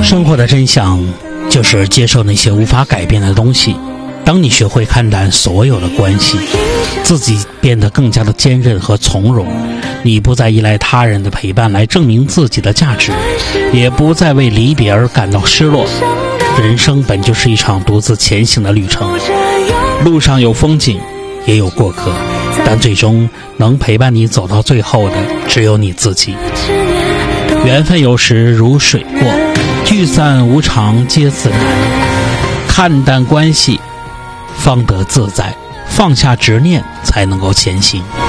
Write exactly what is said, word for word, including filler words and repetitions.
生活的真相就是接受那些无法改变的东西。当你学会看淡所有的关系，自己变得更加的坚韧和从容，你不再依赖他人的陪伴来证明自己的价值，也不再为离别而感到失落。人生本就是一场独自前行的旅程，路上有风景也有过客，但最终能陪伴你走到最后的只有你自己。缘分有时如水过，聚散无常皆自然。看淡关系方得自在，放下执念才能够前行。